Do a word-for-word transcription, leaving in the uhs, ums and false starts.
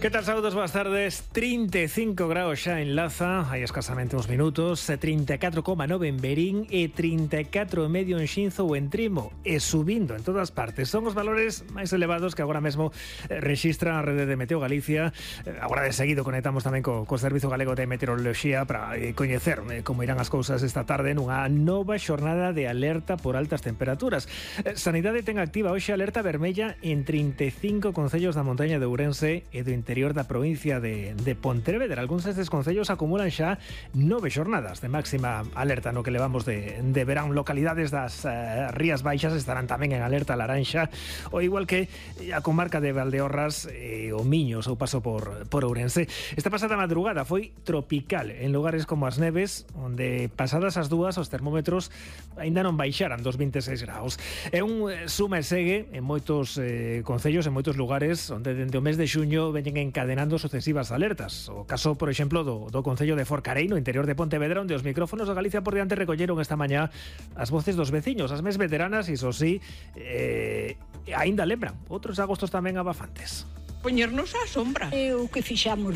Que tal, saúdos, boas tardes. trinta e cinco graus xa en Laza, hai escasamente uns minutos, trinta e catro coma nove en Verín e trinta e catro e medio en Xinzo ou en Trimo, e subindo en todas partes. Son os valores máis elevados que agora mesmo eh, rexistra a rede de Meteo Galicia. Eh, agora de seguido conectamos tamén co, co Servizo Galego de Meteoroloxía para eh, coñecer eh, como irán as cousas esta tarde nunha nova xornada de alerta por altas temperaturas. Eh, Sanidade ten activa hoxe alerta vermella en trinta e cinco concellos da montaña de Ourense e do interior da provincia de, de Pontevedra. Algúns destes concellos acumulan xa nove xornadas de máxima alerta no que levamos de, de verán. Localidades das uh, Rías Baixas estarán tamén en alerta laranxa, o igual que a comarca de Valdeorras e o Miño, seu paso por, por Ourense. Esta pasada madrugada foi tropical en lugares como as Neves, onde pasadas as dúas os termómetros aínda non baixaran dos vinte e seis graus. É un eh, suma e segue en moitos eh, concellos, en moitos lugares onde dende o mes de xuño veñen encadenando sucesivas alertas. O caso, por exemplo, do, do concello de Forcarei, no interior de Pontevedra, onde os micrófonos de Galicia por diante recolleron esta mañá as voces dos veciños, as máis veteranas, iso sí, eh, aínda lembran outros agostos tamén abafantes. Poñernos á sombra. É o que fixamos